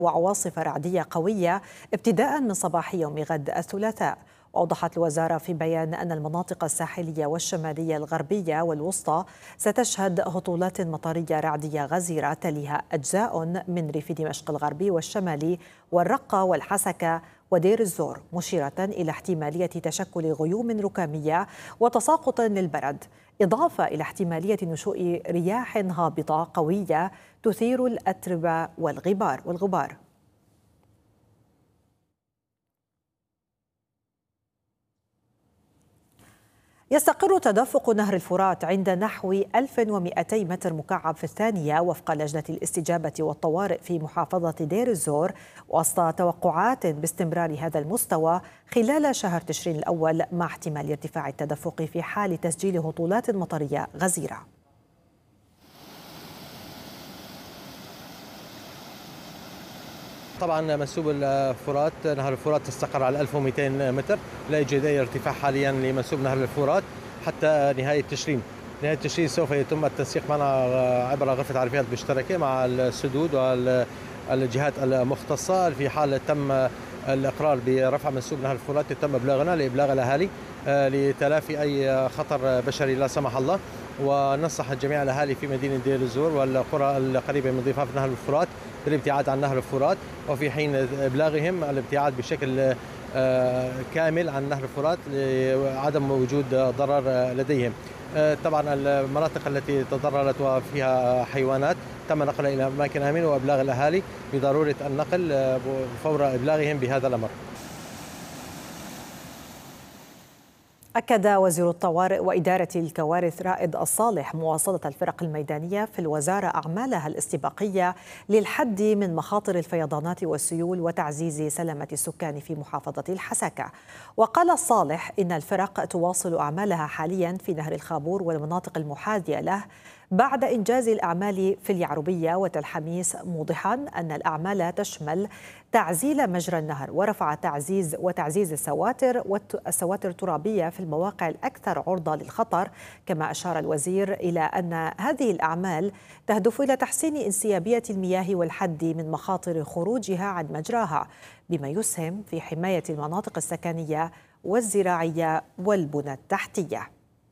وعواصف رعدية قوية ابتداء من صباح يوم غد الثلاثاء. وأوضحت الوزارة في بيان أن المناطق الساحلية والشمالية الغربية والوسطى ستشهد هطولات مطرية رعدية غزيرة، تليها أجزاء من ريف دمشق الغربي والشمالي والرقة والحسكة ودير الزور، مشيرة إلى احتمالية تشكل غيوم ركامية وتساقط للبرد، إضافة إلى احتمالية نشوء رياح هابطة قوية تثير الأتربة والغبار. يستقر تدفق نهر الفرات عند نحو 1200 متر مكعب في الثانية وفق لجنة الاستجابة والطوارئ في محافظة دير الزور، وسط توقعات باستمرار هذا المستوى خلال شهر تشرين الأول، مع احتمال ارتفاع التدفق في حال تسجيل هطولات مطرية غزيرة. طبعا منسوب الفرات، نهر الفرات استقر على 1200 متر، لا يوجد اي ارتفاع حاليا لمنسوب نهر الفرات حتى نهايه تشرين. نهايه تشرين سوف يتم التنسيق معنا عبر غرفه عرفيات مشتركه مع السدود والجهات المختصه. في حال تم الاقرار برفع منسوب نهر الفرات يتم ابلاغنا لابلاغ الاهالي لتلافي اي خطر بشري لا سمح الله. وننصح جميع الاهالي في مدينه دير الزور والقرى القريبه من ضفاف نهر الفرات بالابتعاد عن نهر الفرات، وفي حين ابلاغهم الابتعاد بشكل كامل عن نهر الفرات لعدم وجود ضرر لديهم. طبعا المناطق التي تضررت وفيها حيوانات تم نقلها الى اماكن امنه وابلاغ الاهالي بضروره النقل فور ابلاغهم بهذا الامر. أكد وزير الطوارئ وإدارة الكوارث رائد الصالح مواصلة الفرق الميدانية في الوزارة أعمالها الاستباقية للحد من مخاطر الفيضانات والسيول وتعزيز سلامة السكان في محافظة الحسكة. وقال الصالح إن الفرق تواصل أعمالها حاليا في نهر الخابور والمناطق المحاذية له بعد إنجاز الأعمال في اليعربية وتلحميس، موضحا أن الأعمال تشمل تعزيل مجرى النهر ورفع وتعزيز السواتر الترابية في المواقع الأكثر عرضة للخطر. كما أشار الوزير إلى أن هذه الأعمال تهدف إلى تحسين انسيابية المياه والحد من مخاطر خروجها عن مجراها، بما يسهم في حماية المناطق السكنية والزراعية والبنى التحتية.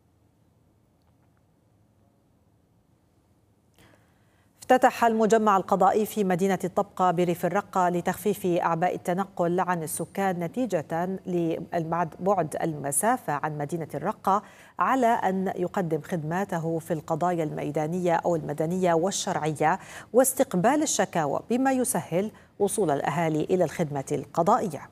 افتتح المجمع القضائي في مدينة الطبقة بريف الرقة لتخفيف أعباء التنقل عن السكان نتيجة لبعد المسافة عن مدينة الرقة، على أن يقدم خدماته في القضايا الميدانية أو المدنية والشرعية واستقبال الشكاوى، بما يسهل وصول الأهالي إلى الخدمة القضائية.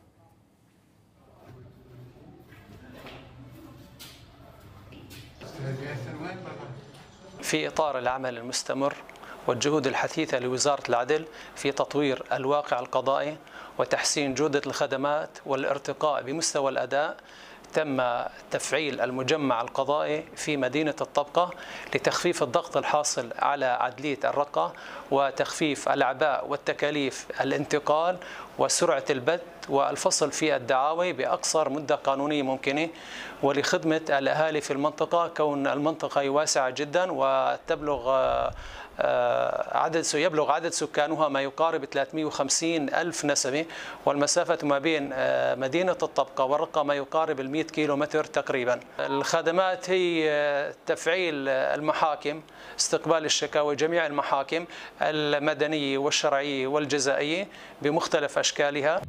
في إطار العمل المستمر والجهود الحثيثة لوزارة العدل في تطوير الواقع القضائي وتحسين جودة الخدمات والارتقاء بمستوى الأداء، تم تفعيل المجمع القضائي في مدينة الطبقة لتخفيف الضغط الحاصل على عدلية الرقة وتخفيف الأعباء والتكاليف الانتقال وسرعة البت والفصل في الدعاوي بأقصر مدة قانونية ممكنة، ولخدمة الأهالي في المنطقة، كون المنطقة واسعة جدا يبلغ عدد سكانها ما يقارب 350 ألف نسمة، والمسافة ما بين مدينة الطبقة والرقة ما يقارب 100 كيلومتر تقريبا. الخدمات هي تفعيل المحاكم، استقبال الشكاوى، جميع المحاكم المدنية والشرعية والجزائية بمختلف أشكالها.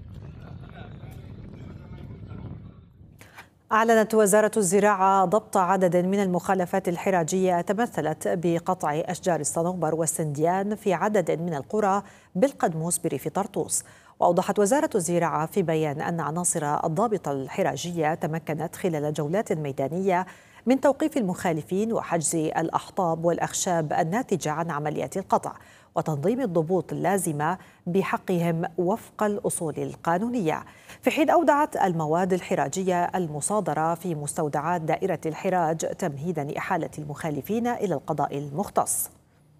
أعلنت وزارة الزراعة ضبط عدد من المخالفات الحراجية تمثلت بقطع أشجار الصنوبر والسنديان في عدد من القرى بالقدموس بريف طرطوس. وأوضحت وزارة الزراعة في بيان أن عناصر الضابطة الحراجية تمكنت خلال جولات ميدانية من توقيف المخالفين وحجز الأحطاب والأخشاب الناتجة عن عمليات القطع، وتنظيم الضبوط اللازمة بحقهم وفق الأصول القانونية، في حين أودعت المواد الحراجية المصادرة في مستودعات دائرة الحراج تمهيدا لإحالة المخالفين إلى القضاء المختص.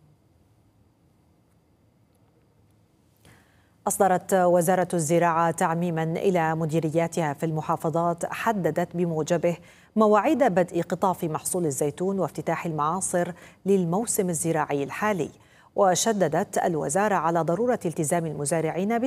أصدرت وزارة الزراعة تعميما إلى مديرياتها في المحافظات حددت بموجبه مواعيد بدء قطاف محصول الزيتون وافتتاح المعاصر للموسم الزراعي الحالي. وشددت الوزارة على ضرورة التزام المزارعين